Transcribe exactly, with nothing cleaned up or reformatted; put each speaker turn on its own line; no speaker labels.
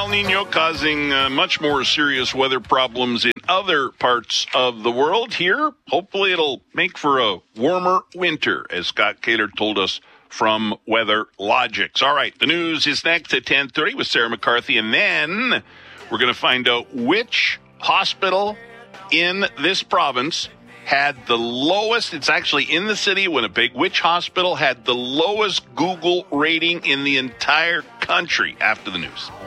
El Nino causing uh, much more serious weather problems in other parts of the world. Here, hopefully it'll make for a warmer winter, as Scott Kaler told us from Weather Logics. All right, the news is next at ten thirty with Sarah McCarthy, and then we're going to find out which hospital in this province had the lowest, it's actually in the city, Winnipeg, which hospital had the lowest Google rating in the entire country after the news.